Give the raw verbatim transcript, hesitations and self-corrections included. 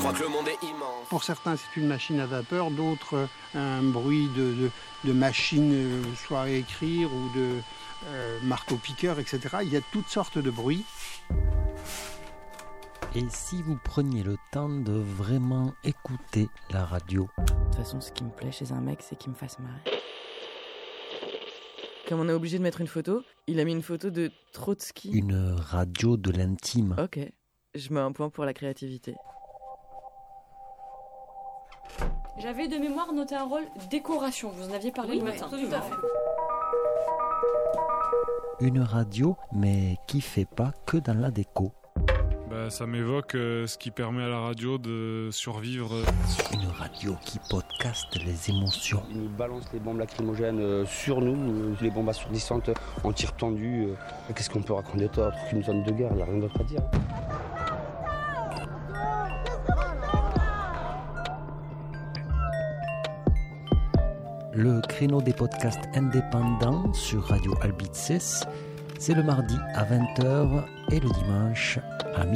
crois que le monde est immense. Pour certains, c'est une machine à vapeur, d'autres, un bruit de, de, de machine, soit à écrire ou de euh, marteau-piqueur, et cetera. Il y a toutes sortes de bruits. Et si vous preniez le temps de vraiment écouter la radio? De toute façon, ce qui me plaît chez un mec, c'est qu'il me fasse marrer. Comme on est obligé de mettre une photo, il a mis une photo de Trotsky. Une radio de l'intime. Ok, je mets un point pour la créativité. J'avais de mémoire noté un rôle décoration, vous en aviez parlé oui, le oui, matin. absolument. Tout à fait. Une radio, mais qui fait pas que dans la déco. Bah, ça m'évoque euh, ce qui permet à la radio de survivre. Une radio qui podcaste les émotions. Ils nous balancent les bombes lacrymogènes euh, sur nous, euh, les bombes assourdissantes en tir tendu. Euh. Qu'est-ce qu'on peut raconter d'autre qu'une zone de guerre? Il n'y a rien d'autre à dire. Le créneau des podcasts indépendants sur Radio Albices, c'est le mardi à vingt heures et le dimanche à midi.